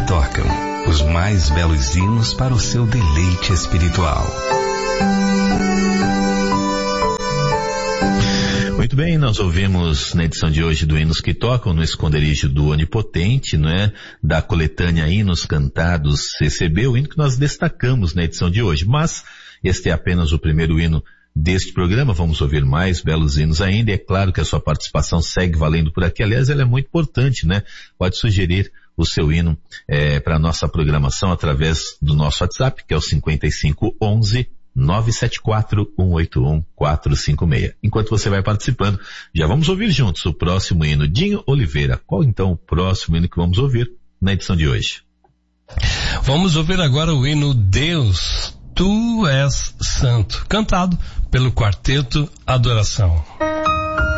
tocam, os mais belos hinos para o seu deleite espiritual. Muito bem, nós ouvimos na edição de hoje do Hinos que Tocam, no esconderijo do Onipotente, não é? Da coletânea Hinos Cantados CCB, o hino que nós destacamos na edição de hoje. Mas este é apenas o primeiro hino deste programa, vamos ouvir mais belos hinos ainda, e é claro que a sua participação segue valendo por aqui. Aliás, ela é muito importante, né? Pode sugerir o seu hino para a nossa programação através do nosso WhatsApp, que é o 5511-974-181-456. Enquanto você vai participando, já vamos ouvir juntos o próximo hino. Dinho Oliveira, qual então o próximo hino que vamos ouvir na edição de hoje? Vamos ouvir agora o hino Deus, Tu és Santo, cantado pelo Quarteto Adoração.